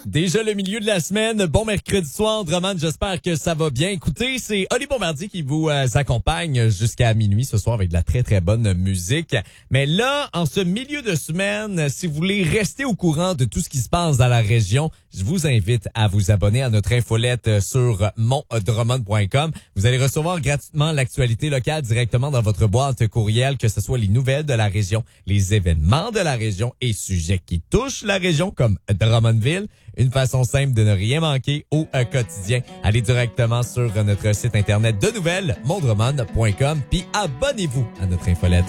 Déjà le milieu de la semaine, bon mercredi soir, Drummond, j'espère que ça va bien. Écoutez, c'est Oli Bombardier qui vous accompagne jusqu'à minuit ce soir avec de la très très bonne musique. Mais là, en ce milieu de semaine, si vous voulez rester au courant de tout ce qui se passe dans la région, je vous invite à vous abonner à notre infolette sur mondrummond.com. Vous allez recevoir gratuitement l'actualité locale directement dans votre boîte courriel, que ce soit les nouvelles de la région, les événements de la région et sujets qui touchent la région comme Drummondville. Une façon simple de ne rien manquer au quotidien. Allez directement sur notre site internet de nouvelles, mondrummond.com, puis abonnez-vous à notre infolette.